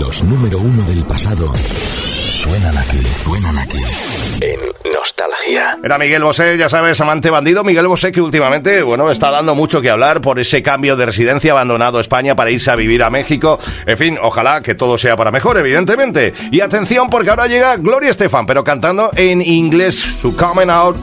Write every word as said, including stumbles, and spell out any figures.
Los número uno del pasado suenan aquí, suenan aquí. En Nostalgia. Era Miguel Bosé, ya sabes, amante bandido. Miguel Bosé que últimamente, bueno, está dando mucho que hablar por ese cambio de residencia, abandonado España para irse a vivir a México. En fin, ojalá que todo sea para mejor, evidentemente. Y atención, porque ahora llega Gloria Estefan, pero cantando en inglés, su Coming Out